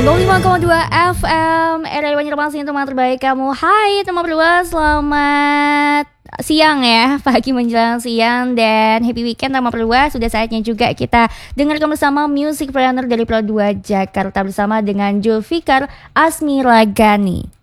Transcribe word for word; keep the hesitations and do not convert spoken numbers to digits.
dua puluh lima koma dua F M R R I Banjarmasin, teman terbaik kamu. Hai teman berdua, selamat siang ya, pagi menjelang siang dan happy weekend teman berdua. Sudah saatnya juga kita dengarkan bersama Music Planner dari Pro dua Jakarta bersama dengan Julfikar Asmiragani.